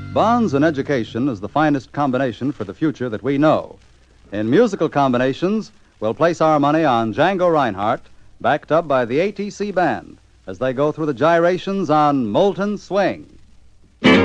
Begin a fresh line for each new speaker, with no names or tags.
Bonds and education is the finest combination for the future that we know. In musical combinations, we'll place our money on Django Reinhardt, backed up by the ATC Band, as they go through the gyrations on Molten Swing.